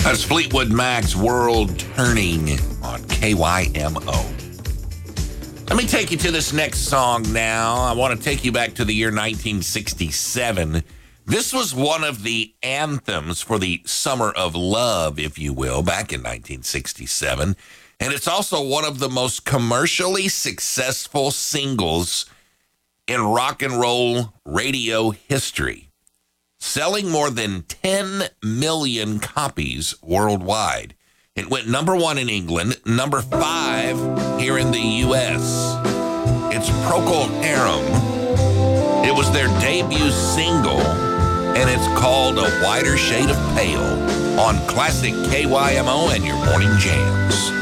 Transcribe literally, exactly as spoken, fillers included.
That's Fleetwood Mac's World Turning on K Y M O. Let me take you to this next song now. I want to take you back to the year nineteen sixty-seven. This was one of the anthems for the Summer of Love, if you will, back in nineteen sixty-seven. And it's also one of the most commercially successful singles in rock and roll radio history, selling more than ten million copies worldwide. It went number one in England, number five here in the U S. It's Procol Harum. It was their debut single, and it's called A Wider Shade of Pale on Classic K Y M O and your Morning Jams.